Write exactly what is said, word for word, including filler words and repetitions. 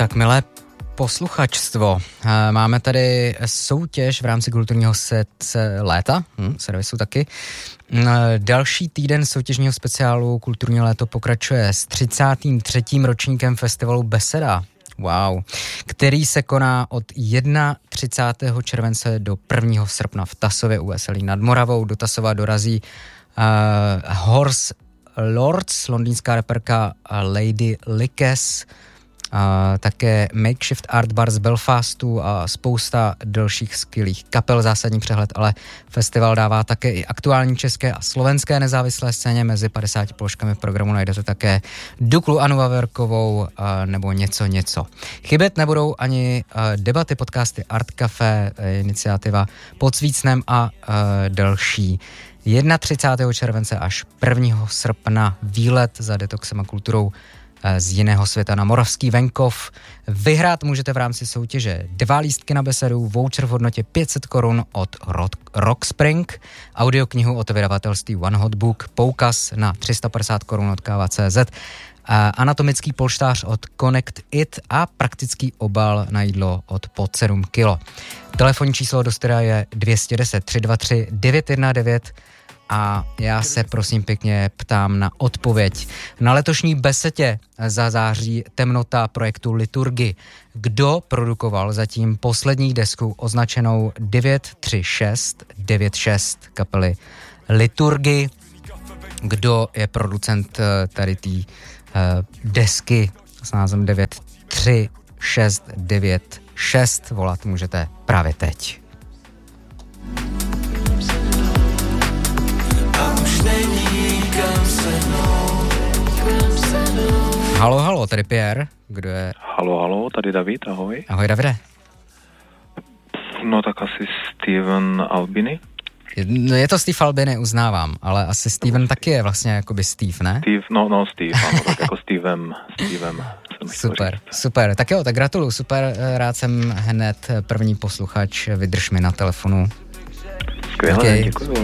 Tak milé posluchačstvo, máme tady soutěž v rámci kulturního set léta, hm, servisu taky. Další týden soutěžního speciálu Kulturní léto pokračuje s třicátým třetím ročníkem festivalu Beseda. Wow. Který se koná od třicátého prvního července do prvního srpna v Tasově u Veselí nad Moravou. Do Tasova dorazí uh, Horse Lords, londýnská reperka Lady Lickes, a také Makeshift Art Bar z Belfastu a spousta dalších skvělých kapel. Zásadní přehled, ale festival dává také i aktuální české a slovenské nezávislé scéně. Mezi padesáti položkami v programu najdete také Duklu Anu Vaverkovou nebo něco něco. Chybět nebudou ani debaty, podcasty Art Café, iniciativa Pod svícnem a další. třicátého prvního července až prvního srpna výlet za detoxem a kulturou z jiného světa na moravský venkov. Vyhrát můžete v rámci soutěže dva lístky na Besedu, voucher v hodnotě pět set korun od Rockspring, audioknihu od vydavatelství One Hot Book, poukaz na tři sta padesát korun od káva tečka cé zet, anatomický polštář od Connect It a praktický obal na jídlo od Pod sedm kilo. Telefonní číslo do studia je dvě jedna deset, tři dva tři, devět jedna devět a já se prosím pěkně ptám na odpověď. Na letošní Besetě za září temnota projektu Liturgy. Kdo produkoval zatím poslední desku označenou devět tři šest devět šest kapely Liturgy? Kdo je producent tady té uh, desky s názvem devět tři šest devět šest? Volat můžete právě teď. Halo, halo, tady Pierre. Kdo je? Halo, halo, tady David, ahoj. Ahoj, Davide. No tak asi Steven Albini. No je to Steve Albini, uznávám, ale asi Steven taky je vlastně jakoby Steve, ne? Steve, no, no Steve, ano, tak jako Stevem, Stevem. Super, super, tak jo, tak gratuluju, super, rád jsem hned první posluchač, vydrž mi na telefonu. Skvěle, děkuji.